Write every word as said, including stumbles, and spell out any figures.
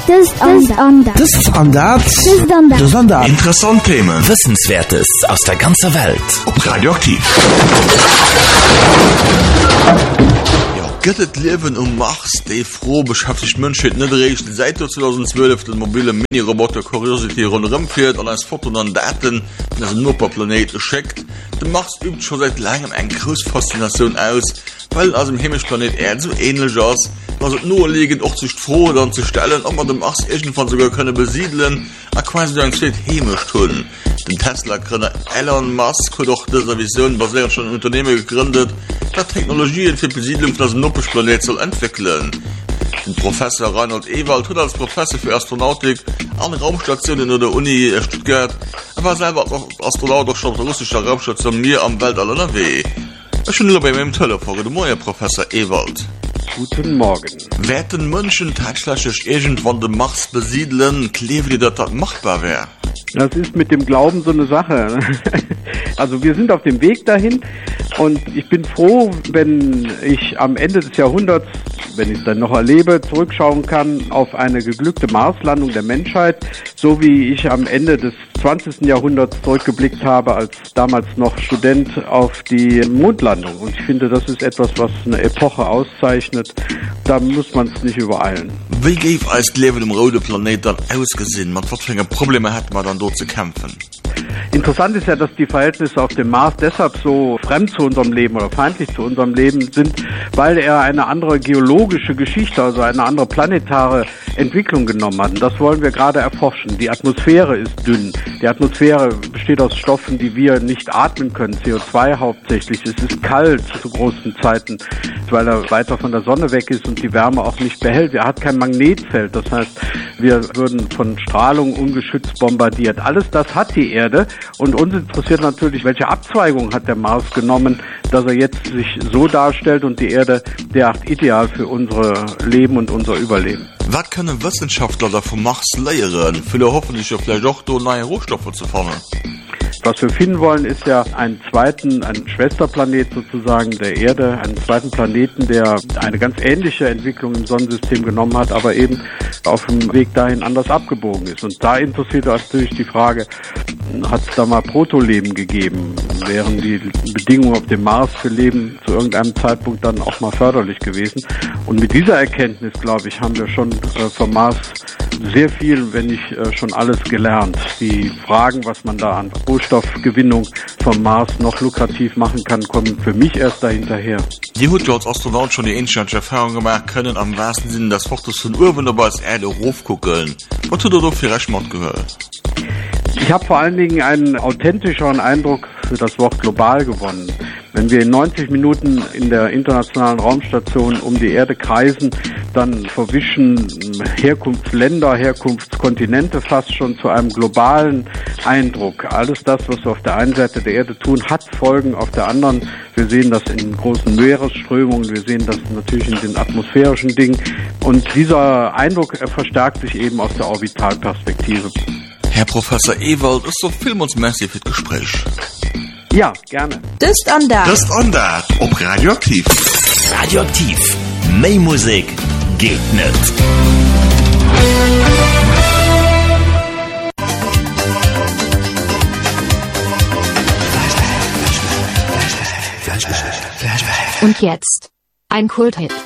Das Andert. Das Andert. Das Andert. Das Andert. Interessante Themen. Wissenswertes aus der ganzen Welt. Ob Radioaktiv. Göttet Leben um Mars, die froh beschäftigt Menschen nicht recht. Seit zweitausendzwölf den mobile Mini-Roboter Curiosity rundherum fährt und als Foto und Daten das nur per Planet schickt. Der Mars übt schon seit langem eine große Faszination aus, weil aus dem Himmelsplanet Erde so ähnlich ist, dass es nur liegend auch sich froh dann zu stellen, ob man den Mars irgendwann sogar können besiedeln, aber quasi dann steht Himmel tun. Den Tesla-Gründer Elon Musk hat auch diese Vision basierend schon ein Unternehmen gegründet, das Technologien für die Besiedlung von diesem Nuppenplanet soll entwickeln. Den Professor Reinhold Ewald hat als Professor für Astronautik an Raumstationen in der Uni Stuttgart. Er war selber als Astronaut auch schon auf der russischen Raumstation Mir am Weltall N R W. Er ist schon nur bei meinem Telefon, der neue Professor Ewald. Guten Morgen. Werden Menschen tatsächlich irgendwann den Mars besiedeln, kleben die, dass das machbar wäre? Das ist mit dem Glauben so eine Sache. Also wir sind auf dem Weg dahin und ich bin froh, wenn ich am Ende des Jahrhunderts, wenn ich es dann noch erlebe, zurückschauen kann auf eine geglückte Marslandung der Menschheit, so wie ich am Ende des zwanzigsten Jahrhunderts zurückgeblickt habe, als damals noch Student auf die Mondlandung. Und ich finde, das ist etwas, was eine Epoche auszeichnet. Da muss man es nicht übereilen. Wie geht als Leben im roten Planet dann ausgesehen? Was für Probleme hat man dann dort zu kämpfen? Interessant ist ja, dass die Verhältnisse auf dem Mars deshalb so fremd zu unserem Leben oder feindlich zu unserem Leben sind, weil er eine andere geologische Geschichte, also eine andere planetare Entwicklung genommen hat. Und das wollen wir gerade erforschen. Die Atmosphäre ist dünn. Die Atmosphäre besteht aus Stoffen, die wir nicht atmen können, C O zwei hauptsächlich. Es ist kalt zu großen Zeiten, weil er weiter von der Sonne weg ist und die Wärme auch nicht behält. Er hat kein Magnetfeld, das heißt, wir würden von Strahlung ungeschützt bombardiert. Alles das hat die Erde und uns interessiert natürlich, welche Abzweigung hat der Mars genommen, dass er jetzt sich so darstellt und die Erde derart ideal für unser Leben und unser Überleben. Was können Wissenschaftler da vom Mars lehren? Viele hoffentlich vielleicht auch neue Rohstoffe zu fangen. Was wir finden wollen, ist ja einen zweiten, einen Schwesterplanet sozusagen der Erde, einen zweiten Planeten, der eine ganz ähnliche Entwicklung im Sonnensystem genommen hat, aber eben auf dem Weg dahin anders abgebogen ist. Und da interessiert uns natürlich die Frage, hat es da mal Protoleben gegeben? Wären die Bedingungen auf dem Mars für Leben zu irgendeinem Zeitpunkt dann auch mal förderlich gewesen? Und mit dieser Erkenntnis, glaube ich, haben wir schon äh, vom Mars sehr viel, wenn nicht äh, schon alles gelernt. Die Fragen, was man da an Rohstoffgewinnung vom Mars noch lukrativ machen kann, kommen für mich erst dahinterher. Die hat ja als Astronaut schon die ähnliche Erfahrung gemacht, können am wahrsten Sinne das Fotos von Urwin aber als Erde raufgucken. Was hat er doch für Rechtmord gehört? Ich habe vor allen Dingen einen authentischeren Eindruck für das Wort global gewonnen. Wenn wir in neunzig Minuten in der internationalen Raumstation um die Erde kreisen, dann verwischen Herkunftsländer, Herkunftskontinente fast schon zu einem globalen Eindruck. Alles das, was wir auf der einen Seite der Erde tun, hat Folgen auf der anderen. Wir sehen das in großen Meeresströmungen, wir sehen das natürlich in den atmosphärischen Dingen. Und dieser Eindruck verstärkt sich eben aus der Orbitalperspektive. Herr Professor Ewald, ist so film uns merci für das Gespräch. Ja, gerne. Das Andert. Das Andert, ob Radioaktiv. Radioaktiv. Mehr Musik geht nicht. Und jetzt ein Kulthit.